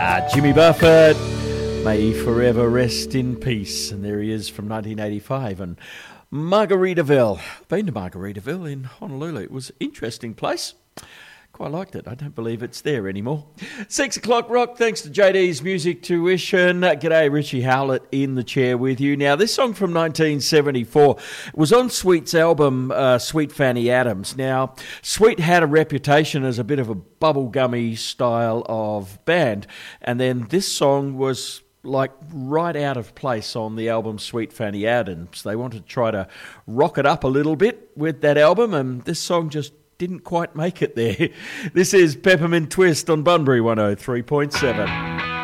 Jimmy Buffett, may he forever rest in peace. And there he is from 1985. And Margaritaville. Been to Margaritaville in Honolulu. It was an interesting place. Quite liked it. I don't believe it's there anymore. 6 o'clock rock, thanks to JD's Music Tuition. G'day, Richie Howlett in the chair with you. Now, this song from 1974 was on Sweet's album, Sweet Fanny Adams. Now, Sweet had a reputation as a bit of a bubblegummy style of band, and then this song was like right out of place on the album Sweet Fanny Adams. They wanted to try to rock it up a little bit with that album, and this song just didn't quite make it there. This is Peppermint Twist on Bunbury 103.7.